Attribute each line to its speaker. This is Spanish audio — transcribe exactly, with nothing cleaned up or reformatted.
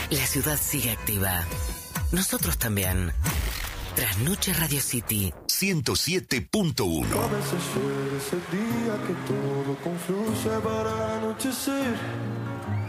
Speaker 1: La ciudad sigue activa. Nosotros también. Trasnoche Radio City
Speaker 2: ciento siete punto uno.
Speaker 3: A veces llega ese día que todo confluye para anochecer.